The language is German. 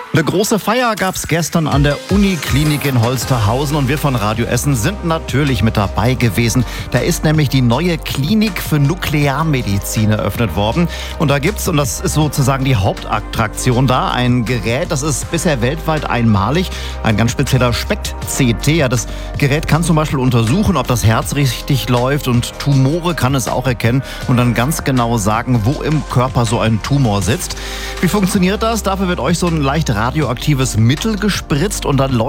Eine große Feier gab es gestern an der Uniklinik in Holsterhausen und wir von Radio Essen sind natürlich mit dabei gewesen. Da ist nämlich die neue Klinik für Nuklearmedizin eröffnet worden. Und da gibt's, und das ist sozusagen die Hauptattraktion da, ein Gerät, das ist bisher weltweit einmalig, ein ganz spezieller SPECT-CT. Ja, das Gerät kann zum Beispiel untersuchen, ob das Herz richtig läuft, und Tumore kann es auch erkennen und dann ganz genau sagen, wo im Körper so ein Tumor sitzt. Wie funktioniert das? Dafür wird euch so ein leicht radioaktives Mittel gespritzt und dann